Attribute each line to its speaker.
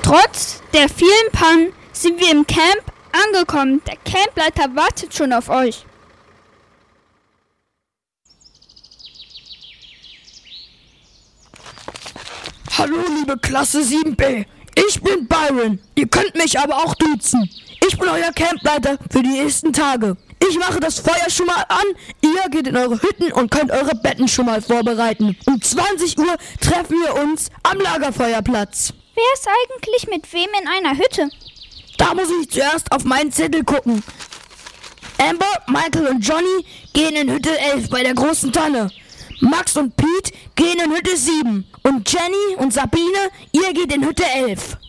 Speaker 1: Trotz der vielen Pannen sind wir im Camp angekommen. Der Campleiter wartet schon auf euch.
Speaker 2: Hallo liebe Klasse 7b, ich bin Byron. Ihr könnt mich aber auch duzen. Ich bin euer Campleiter für die nächsten Tage. Ich mache das Feuer schon mal an, ihr geht in eure Hütten und könnt eure Betten schon mal vorbereiten. Um 20 Uhr treffen wir uns am Lagerfeuerplatz.
Speaker 1: Wer ist eigentlich mit wem in einer Hütte?
Speaker 2: Da muss ich zuerst auf meinen Zettel gucken. Amber, Michael und Johnny gehen in Hütte 11 bei der großen Tanne. Max und Pete gehen in Hütte 7. Und Jenny und Sabine, ihr geht in Hütte 11.